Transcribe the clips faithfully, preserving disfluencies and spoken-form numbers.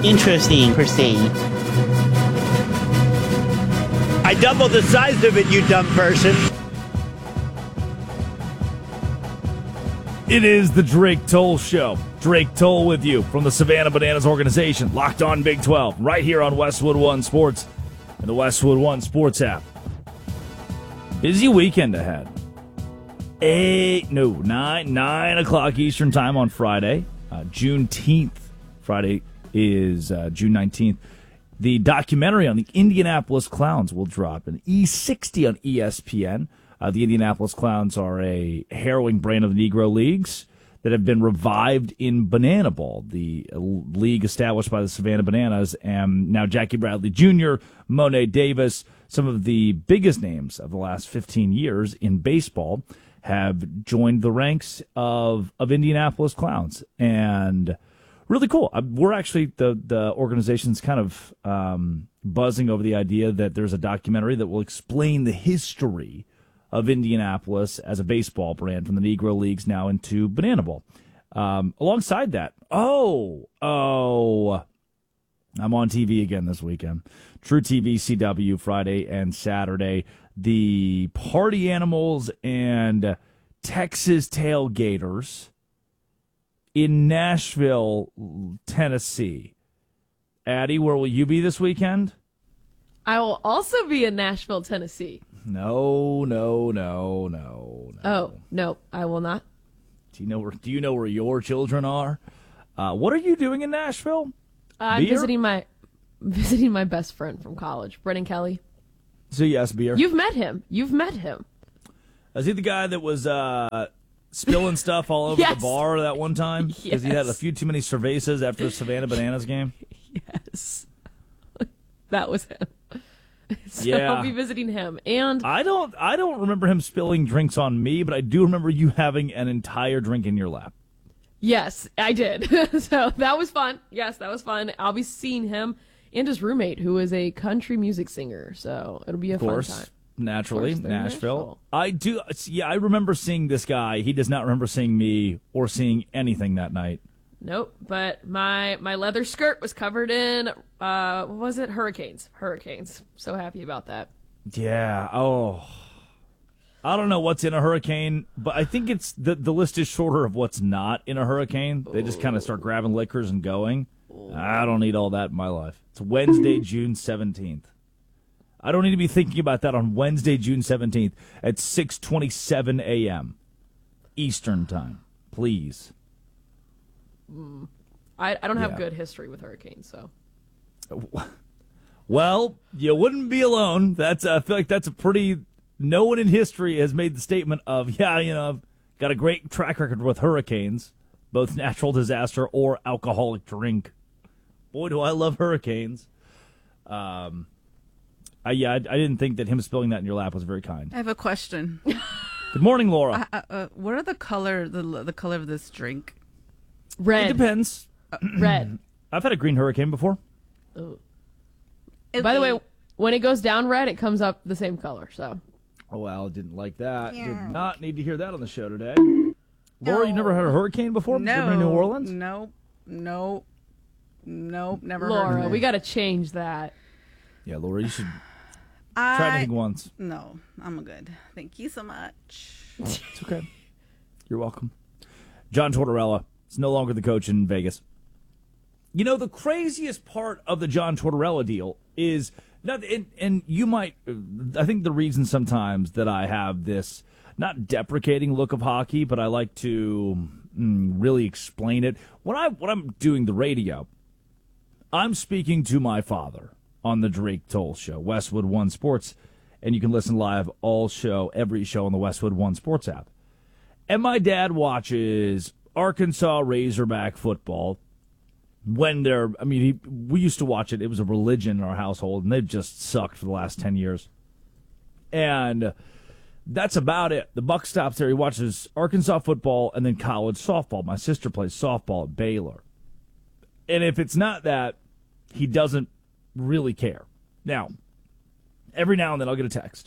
interesting per se. I doubled the size of it, you dumb person. It is the Drake Toll Show. Drake Toll with you from the Savannah Bananas organization, Locked On Big twelve, right here on Westwood One Sports and the Westwood One Sports app. Busy weekend ahead. Eight, no, nine, nine o'clock Eastern time on Friday, uh, Juneteenth. Friday is uh, June nineteenth. The documentary on the Indianapolis Clowns will drop in E sixty on E S P N. Uh, the Indianapolis Clowns are a harrowing brand of the Negro Leagues that have been revived in Banana Ball, the league established by the Savannah Bananas, and now Jackie Bradley Junior, Monet Davis, some of the biggest names of the last fifteen years in baseball have joined the ranks of, of Indianapolis Clowns. And really cool. We're actually, the, the organization's kind of um, buzzing over the idea that there's a documentary that will explain the history of Indianapolis as a baseball brand from the Negro Leagues now into Banana Ball. Um, alongside that, oh, oh, I'm on T V again this weekend. True T V C W Friday and Saturday. The Party Animals and Texas Tailgaters in Nashville, Tennessee. Addie, where will you be this weekend? I will also be in Nashville, Tennessee. No, no, no, no, no. Oh, no, I will not. Do you know where, do you know where your children are? Uh, what are you doing in Nashville? I'm Beer? visiting my visiting my best friend from college, Brennan Kelly. So yes, beer. You've met him. You've met him. Is he the guy that was uh, spilling stuff all over Yes. the bar that one time? Because he had a Yes. few too many cervezas after the Savannah Bananas game? Yes. That was him. So Yeah. I'll be visiting him. And I don't I don't remember him spilling drinks on me, but I do remember you having an entire drink in your lap. yes, I did. So that was fun. Yes, that was fun. I'll be seeing him and his roommate, who is a country music singer. So it'll be a Of course, fun time. naturally, Of course, they're in Nashville. Nashville. I do. Yeah, I remember seeing this guy. He does not remember seeing me or seeing anything that night. Nope, but my my leather skirt was covered in, uh, what was it? Hurricanes. Hurricanes. So happy about that. Yeah. Oh, I don't know what's in a hurricane, but I think it's the the list is shorter of what's not in a hurricane. They just kind of start grabbing liquors and going. I don't need all that in my life. It's Wednesday, June seventeenth. I don't need to be thinking about that on Wednesday, June seventeenth at six twenty-seven a.m. Eastern time. Please. I, I don't have Yeah. good history with hurricanes, so. Well, you wouldn't be alone. That's I feel like that's a pretty. No one in history has made the statement of, yeah, you know, I've got a great track record with hurricanes, both natural disaster or alcoholic drink. Boy, do I love hurricanes. Um, I, yeah, I, I didn't think that him spilling that in your lap was very kind. I have a question. Good morning, Laura. uh, uh, what are the color the the color of this drink? Red. It depends. Red. I've had a green hurricane before. Ooh. By the way, when it goes down red, it comes up the same color, so. Oh, well, didn't like that. Yeah. Did not need to hear that on the show today. Laura, you never had a hurricane before? No, You ever been to New Orleans? Nope, nope, nope. Never heard Laura, of we it. got to change that. Yeah, Laura, you should I, try anything once. No, I'm good. Thank you so much. It's okay. You're welcome. John Tortorella is no longer the coach in Vegas. You know, the craziest part of the John Tortorella deal is not, and, and you might, I think the reason sometimes that I have this not deprecating look of hockey, but I like to mm, really explain it. When I when I'm doing the radio, I'm speaking to my father on the Drake Toll Show, Westwood One Sports, and you can listen live all show, every show on the Westwood One Sports app. And my dad watches Arkansas Razorback football when they're, I mean, he, we used to watch it. It was a religion in our household, and they've just sucked for the last ten years. And that's about it. The buck stops there. He watches Arkansas football and then college softball. My sister plays softball at Baylor. And if it's not that, he doesn't really care. Now, every now and then I'll get a text.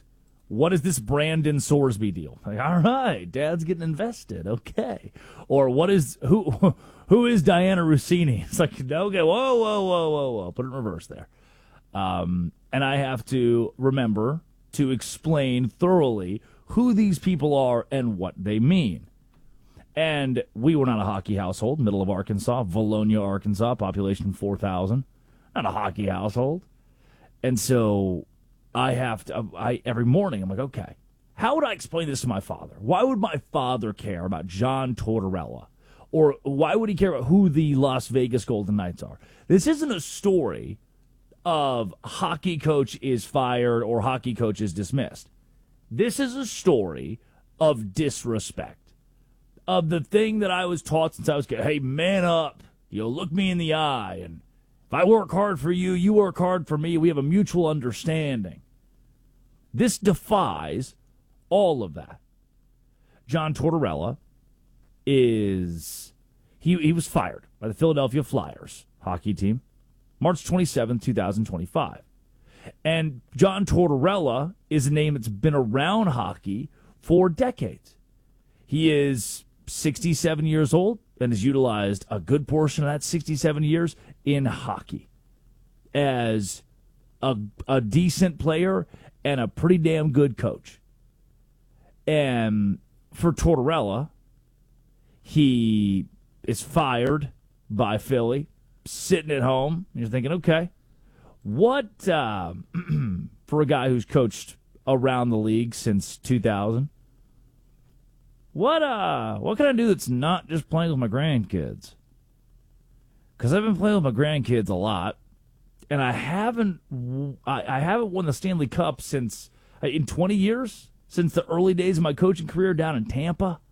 what is this Brandon Sorsby deal? Like, all right, Dad's getting invested. Okay. Or what is who who is Diana Rossini? It's like, okay, whoa, whoa, whoa, whoa, whoa. Put it in reverse there. Um, and I have to remember to explain thoroughly who these people are and what they mean. And we were not a hockey household, middle of Arkansas, Valonia, Arkansas, population four thousand. Not a hockey household. And so I have to, I every morning, I'm like, okay, how would I explain this to my father? Why would my father care about John Tortorella? Or why would he care about who the Las Vegas Golden Knights are? This isn't a story of hockey coach is fired or hockey coach is dismissed. This is a story of disrespect, of the thing that I was taught since I was a kid. Hey, man up. You know, look me in the eye. And if I work hard for you, you work hard for me. We have a mutual understanding. This defies all of that. John Tortorella is, he, he was fired by the Philadelphia Flyers hockey team, March twenty-seventh, twenty twenty-five. And John Tortorella is a name that's been around hockey for decades. He is sixty-seven years old and has utilized a good portion of that sixty-seven years in hockey as a, a decent player and a pretty damn good coach. And for Tortorella, he is fired by Philly, sitting at home. You're thinking, okay, what, uh, for a guy who's coached around the league since two thousand, what, uh, what can I do that's not just playing with my grandkids? Because I've been playing with my grandkids a lot, and I haven't, I, I haven't won the Stanley Cup since, in twenty years, since the early days of my coaching career down in Tampa.